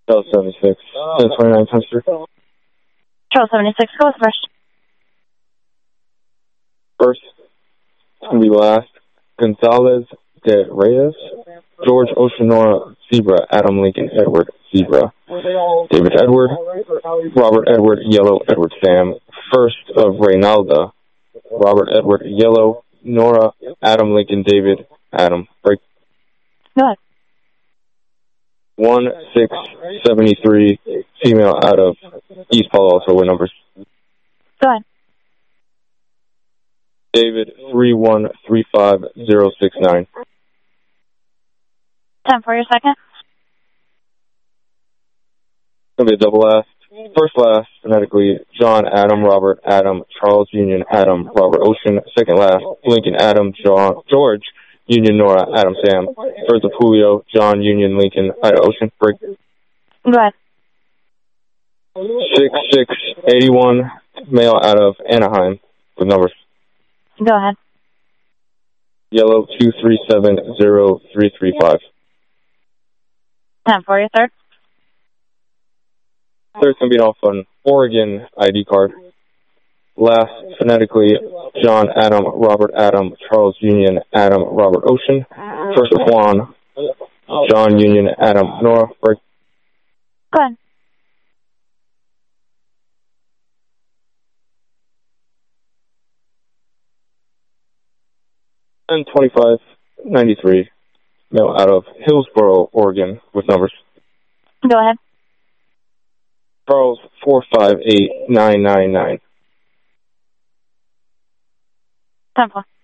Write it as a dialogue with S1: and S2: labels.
S1: Charles 76, 29 times 3.
S2: Charles 76, go with first.
S1: First, it's going to be last. Gonzalez de Reyes, George Oceanora, Zebra, Adam Lincoln, Edward, Zebra, David Edward, Robert Edward, Yellow, Edward Sam, first of Reynalda, Robert Edward, Yellow, Nora, Adam Lincoln, David, Adam, break.
S2: Go ahead.
S1: 1673, female out of East Palo Alto, what numbers?
S2: Go ahead.
S1: David, 3135069.
S2: Time for your second.
S1: It's going to be a double last. First last, phonetically, John, Adam, Robert, Adam, Charles, Union, Adam, Robert, Ocean. Second last, Lincoln, Adam, John, George, Union, Nora, Adam, Sam. First of Julio, John, Union, Lincoln, Ida, Ocean. Break.
S2: Go ahead.
S1: 6681, male out of Anaheim, with numbers.
S2: Go ahead.
S1: Yellow, 2370335.
S2: Time for your third.
S1: Third's going to be off an Oregon ID card. Last, phonetically, John, Adam, Robert, Adam, Charles, Union, Adam, Robert, Ocean. First of Juan, John, Union, Adam, Nora. Break.
S2: Go ahead.
S1: And 2593, male out of Hillsboro, Oregon, with numbers.
S2: Go ahead.
S1: Charles, 458999.
S2: Time for.